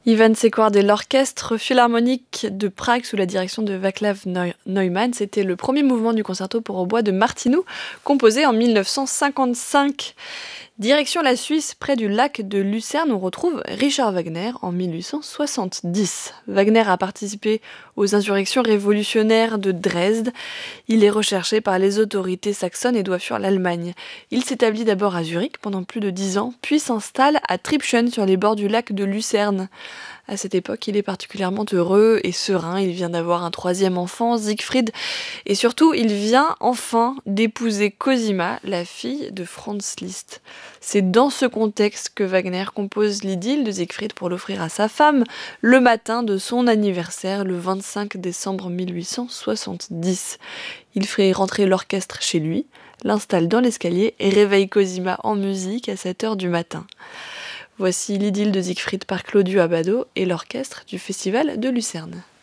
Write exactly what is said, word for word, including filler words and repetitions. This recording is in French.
Ivan Sequard et l'Orchestre Philharmonique de Prague sous la direction de Václav Neu- Neumann. C'était le premier mouvement du concerto pour hautbois de Martinu, composé en mille neuf cent cinquante-cinq. Direction la Suisse, près du lac de Lucerne, on retrouve Richard Wagner en mille huit cent soixante-dix. Wagner a participé aux insurrections révolutionnaires de Dresde. Il est recherché par les autorités saxonnes et doit fuir l'Allemagne. Il s'établit d'abord à Zurich pendant plus de dix ans, puis s'installe à Tribschen sur les bords du lac de Lucerne. À cette époque, il est particulièrement heureux et serein. Il vient d'avoir un troisième enfant, Siegfried, et surtout, il vient enfin d'épouser Cosima, la fille de Franz Liszt. C'est dans ce contexte que Wagner compose l'idylle de Siegfried pour l'offrir à sa femme le matin de son anniversaire, le vingt-cinq décembre mille huit cent soixante-dix. Il fait rentrer l'orchestre chez lui, l'installe dans l'escalier et réveille Cosima en musique à sept heures du matin. Voici l'idylle de Siegfried par Claudio Abbado et l'orchestre du Festival de Lucerne.